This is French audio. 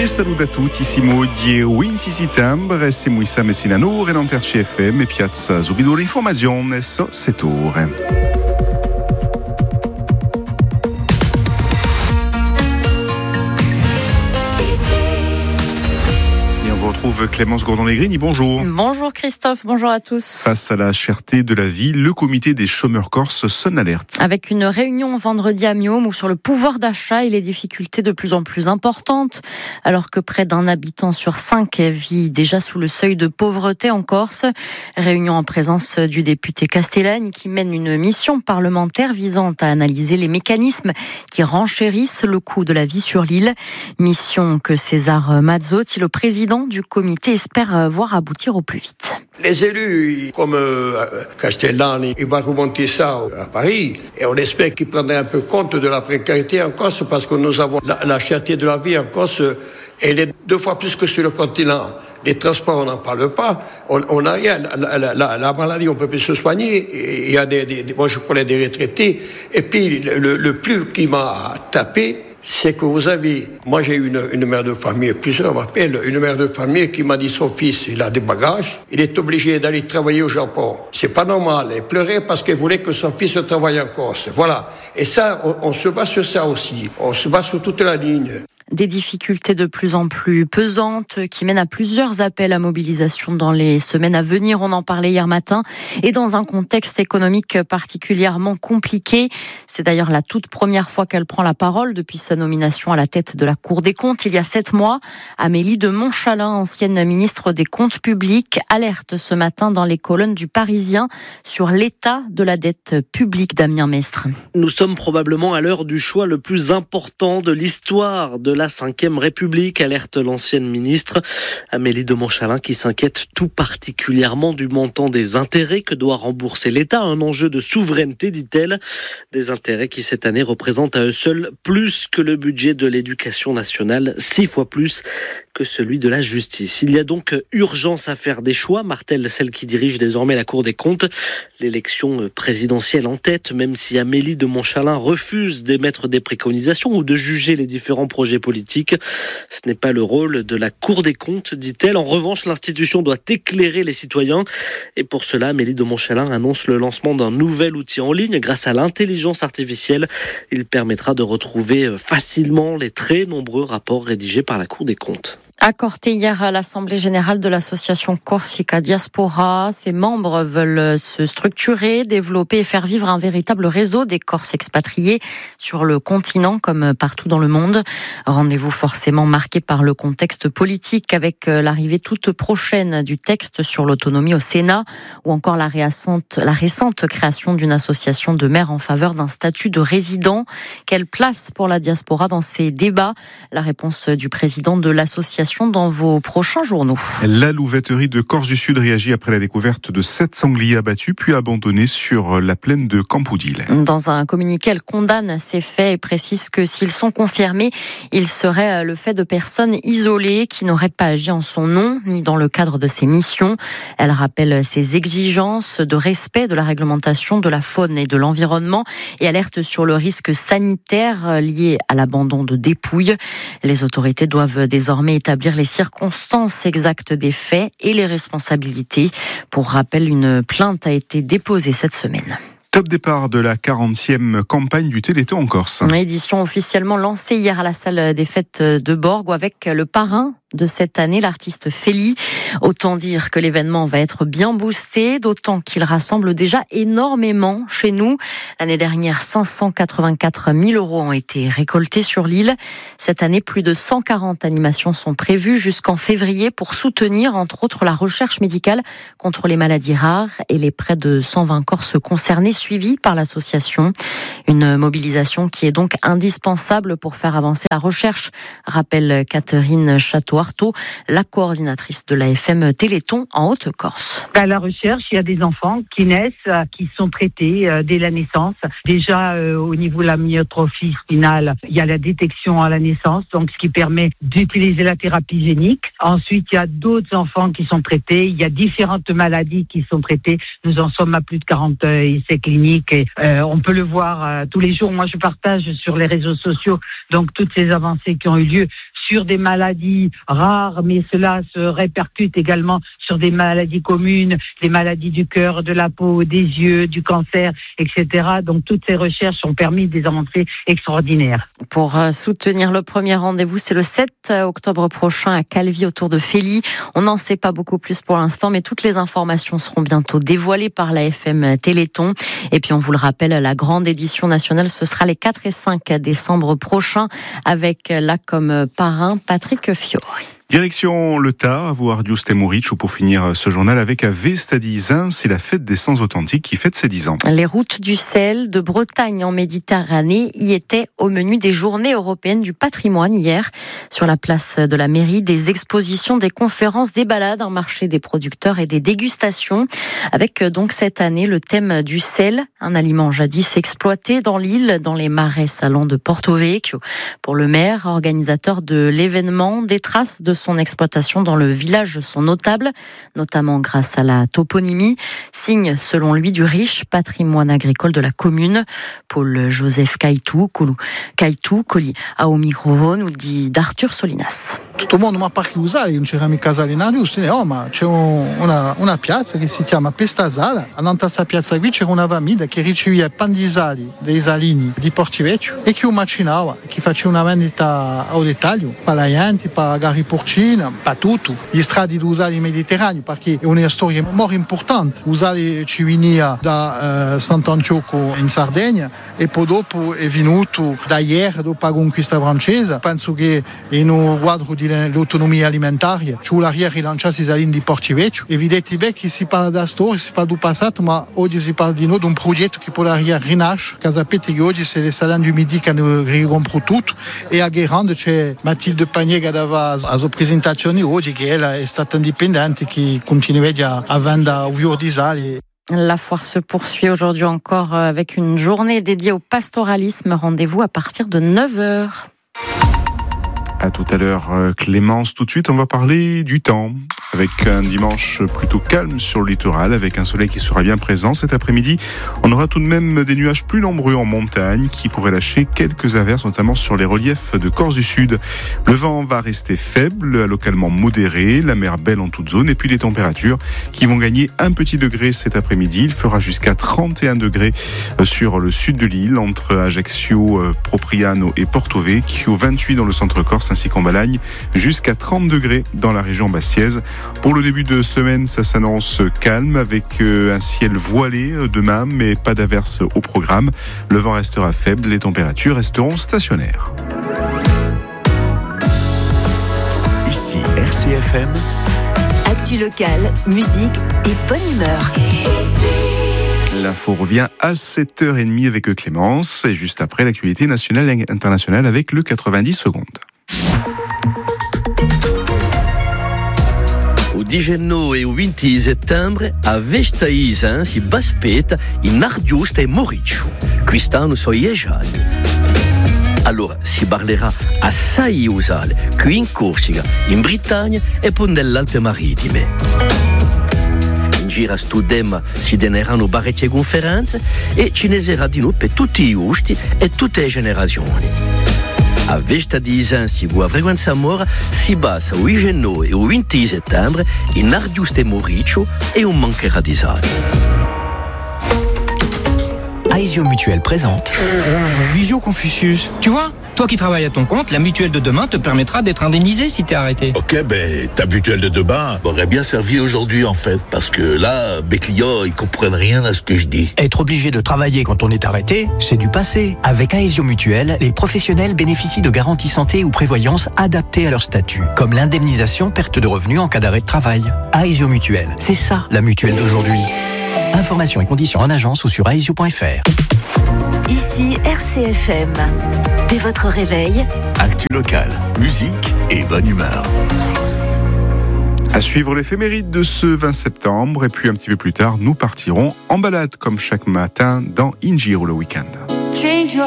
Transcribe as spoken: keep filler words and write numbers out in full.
E saluto a tutti, siamo di venti settembre, siamo in Messina Nord, in Anterci F M e piazza subito l'informazione so settore. Retrouve Clémence Gourdon-Legrini, bonjour. Bonjour Christophe, bonjour à tous. Face à la cherté de la vie, le comité des chômeurs corses sonne l'alerte. Avec une réunion vendredi à Miaume où sur le pouvoir d'achat et les difficultés de plus en plus importantes, alors que près d'un habitant sur cinq vit déjà sous le seuil de pauvreté en Corse. Réunion en présence du député Castellane qui mène une mission parlementaire visant à analyser les mécanismes qui renchérissent le coût de la vie sur l'île. Mission que César Mazzotti, le président du comité, espère voir aboutir au plus vite. Les élus, comme euh, Castellani, il va remonter ça à Paris et on espère qu'il prendra un peu compte de la précarité en Corse parce que nous avons la, la cherté de la vie en Corse, elle est deux fois plus que sur le continent. Les transports, on n'en parle pas. On n'a rien. La, la, la, la maladie, on peut plus se soigner. Il y a des, des, moi, je connais des retraités. Et puis, le, le plus qui m'a tapé, c'est que vous avez... Moi, j'ai une, une mère de famille, plusieurs m'appellent, une mère de famille qui m'a dit son fils, il a des bagages, il est obligé d'aller travailler au Japon. C'est pas normal. Elle pleurait parce qu'elle voulait que son fils travaille en Corse. Voilà. Et ça, on, on se bat sur ça aussi. On se bat sur toute la ligne. Des difficultés de plus en plus pesantes qui mènent à plusieurs appels à mobilisation dans les semaines à venir. On en parlait hier matin. Et dans un contexte économique particulièrement compliqué. C'est d'ailleurs la toute première fois qu'elle prend la parole depuis sa nomination à la tête de la Cour des comptes il y a sept mois. Amélie de Montchalin, ancienne ministre des Comptes publics, alerte ce matin dans les colonnes du Parisien sur l'état de la dette publique. Damien Mestre. Nous sommes probablement à l'heure du choix le plus important de l'histoire de la cinquième République, alerte l'ancienne ministre Amélie de Montchalin qui s'inquiète tout particulièrement du montant des intérêts que doit rembourser l'État. Un enjeu de souveraineté, dit-elle. Des intérêts qui cette année représentent à eux seuls plus que le budget de l'éducation nationale, six fois plus que celui de la justice. Il y a donc urgence à faire des choix, martèle celle qui dirige désormais la Cour des comptes. L'élection présidentielle en tête, même si Amélie de Montchalin refuse d'émettre des préconisations ou de juger les différents projets politiques. Ce n'est pas le rôle de la Cour des comptes, dit-elle. En revanche, l'institution doit éclairer les citoyens. Et pour cela, Amélie de Montchalin annonce le lancement d'un nouvel outil en ligne grâce à l'intelligence artificielle. Il permettra de retrouver facilement les très nombreux rapports rédigés par la Cour des comptes. Accordé hier à l'Assemblée générale de l'association Corsica Diaspora, ses membres veulent se structurer, développer et faire vivre un véritable réseau des Corses expatriés sur le continent comme partout dans le monde. Rendez-vous forcément marqué par le contexte politique avec l'arrivée toute prochaine du texte sur l'autonomie au Sénat ou encore la récente, la récente création d'une association de maires en faveur d'un statut de résident. Quelle place pour la diaspora dans ces débats? La réponse du président de l'association dans vos prochains journaux. La louveterie de Corse du Sud réagit après la découverte de sept sangliers abattus puis abandonnés sur la plaine de Campoudil. Dans un communiqué, elle condamne ces faits et précise que s'ils sont confirmés, ils seraient le fait de personnes isolées qui n'auraient pas agi en son nom ni dans le cadre de ses missions. Elle rappelle ses exigences de respect de la réglementation de la faune et de l'environnement et alerte sur le risque sanitaire lié à l'abandon de dépouilles. Les autorités doivent désormais établir les circonstances exactes des faits et les responsabilités. Pour rappel, une plainte a été déposée cette semaine. Top départ de la quarantième campagne du Téléthon en Corse. Édition officiellement lancée hier à la salle des fêtes de Borgo avec le parrain de cette année, l'artiste Feli. Autant dire que l'événement va être bien boosté, d'autant qu'il rassemble déjà énormément chez nous. L'année dernière, cinq cent quatre-vingt-quatre mille euros ont été récoltés sur l'île. Cette année, plus de cent quarante animations sont prévues jusqu'en février pour soutenir, entre autres, la recherche médicale contre les maladies rares et les près de cent vingt Corses concernés, suivis par l'association. Une mobilisation qui est donc indispensable pour faire avancer la recherche, rappelle Catherine Château, la coordinatrice de l'A F M Téléthon en Haute-Corse. À la recherche, il y a des enfants qui naissent, qui sont traités euh, dès la naissance. Déjà, euh, au niveau de la myotrophie spinale, il y a la détection à la naissance, donc ce qui permet d'utiliser la thérapie génique. Ensuite, il y a d'autres enfants qui sont traités. Il y a différentes maladies qui sont traitées. Nous en sommes à plus de quarante euh, essais cliniques et euh, on peut le voir euh, tous les jours. Moi, je partage sur les réseaux sociaux donc toutes ces avancées qui ont eu lieu sur des maladies rares, mais cela se répercute également sur des maladies communes, les maladies du cœur, de la peau, des yeux, du cancer, et cetera. Donc toutes ces recherches ont permis des avancées extraordinaires. Pour soutenir le premier rendez-vous, c'est le sept octobre prochain à Calvi autour de Fély. On n'en sait pas beaucoup plus pour l'instant, mais toutes les informations seront bientôt dévoilées par la F M Téléthon. Et puis on vous le rappelle, la grande édition nationale, ce sera les quatre et cinq décembre prochains avec là comme parrain Patrick Fiori. Direction le Tard, à voir Dius Temuric, pour finir ce journal avec Vestadizin, c'est la fête des Sangs Authentiques qui fête ses dix ans. Les routes du sel de Bretagne en Méditerranée y étaient au menu des journées européennes du patrimoine hier. Sur la place de la mairie, des expositions, des conférences, des balades, un marché des producteurs et des dégustations. Avec donc cette année le thème du sel, un aliment jadis exploité dans l'île, dans les marais salants de Porto Vecchio. Pour le maire, organisateur de l'événement, des traces de son exploitation dans le village sont notables, notamment grâce à la toponymie, signe selon lui du riche patrimoine agricole de la commune. Paul-Joseph Caitou, Caitou, Coli, au micro, nous dit d'Arthur Solinas. Tutto il mondo ma parchi usali, non c'era mica casali in giusto, no, ma c'è una, una piazza che si chiama Pestasala. All'interno questa piazza qui c'era una famiglia che riceveva pan di sali dei salini di Portivecchio e che macinava, che faceva una vendita al dettaglio, per la gente, per gari porcina, per tutto. Gli strati di usali mediterranei, perché è una storia molto importante. Usali ci veniva da uh, Sant'Antioco in Sardegna e poi dopo è venuto da ieri dopo la conquista francese. Penso che in un quadro di l'autonomia alimentare ci vuole rilanciare i salini di Portivecchio. Evidente che si parla della storia, si parla del passato, ma oggi si parla di noi, di un progetto che può rinascere. Sapete che oggi c'est les salins du Midi che hanno ricompro tutto e a Guérande c'è Mathilde Panier che dava la sua presentazione oggi, che lei è stata indipendente, che continua a vendere vieux di sali. La foire se poursuit aujourd'hui encore avec une journée dédiée au pastoralisme. Rendez-vous à partir de neuf heures. À tout à l'heure, Clémence. Tout de suite, on va parler du temps. Avec un dimanche plutôt calme sur le littoral, avec un soleil qui sera bien présent cet après-midi. On aura tout de même des nuages plus nombreux en montagne qui pourraient lâcher quelques averses, notamment sur les reliefs de Corse du Sud. Le vent va rester faible, localement modéré, la mer belle en toute zone, et puis les températures qui vont gagner un petit degré cet après-midi. Il fera jusqu'à trente et un degrés sur le sud de l'île, entre Ajaccio, Propriano et Porto Vecchio, vingt-huit dans le centre Corse ainsi qu'en Balagne, jusqu'à trente degrés dans la région bastiaise. Pour le début de semaine, ça s'annonce calme avec un ciel voilé demain, mais pas d'averse au programme. Le vent restera faible, les températures resteront stationnaires. Ici R C F M. Actu locale, musique et bonne humeur. L'info revient à sept heures trente avec Clémence et juste après l'actualité nationale et internationale avec le quatre-vingt-dix secondes. O diciannove e o venti settembre a Vestadizin si baspetta in Ardiusta e Moriccio. Quest'anno sono dieci anni. Allora si parlerà assai usale qui in Corsica, in Britannia e poi nelle Alpi Marittime. In giro a Studem si teneranno parecchie conferenze e ci ne sarà di noi per tutti i gusti e tutte le generazioni. A Vestadizin si può frequenza mora si basa o diciannove e o venti settembre in Ardiusta e Moriccio e un mancherà di sale. Aesio Mutuelle présente Visio Confucius. Tu vois, toi qui travailles à ton compte, la mutuelle de demain te permettra d'être indemnisé si t'es arrêté. Ok, ben ta mutuelle de demain m'aurait bien servi aujourd'hui en fait, parce que là, mes clients, ils comprennent rien à ce que je dis. Être obligé de travailler quand on est arrêté, c'est du passé. Avec Aesio Mutuelle, les professionnels bénéficient de garanties santé ou prévoyance adaptées à leur statut, comme l'indemnisation perte de revenus en cas d'arrêt de travail. Aesio Mutuelle, c'est ça la mutuelle d'aujourd'hui. Informations et conditions en agence ou sur aesio point f r. Ici R C F M. Dès votre réveil, actu locale, musique et bonne humeur. À suivre l'éphéméride de ce vingt septembre et puis un petit peu plus tard, nous partirons en balade comme chaque matin dans In Giro le week-end.